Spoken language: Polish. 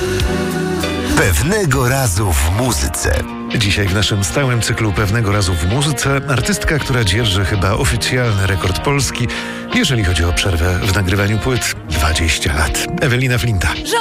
Pewnego razu w muzyce. Dzisiaj w naszym stałym cyklu Pewnego razu w muzyce artystka, która dzierży chyba oficjalny rekord Polski, jeżeli chodzi o przerwę w nagrywaniu płyt. 20 lat. Ewelina Flinta.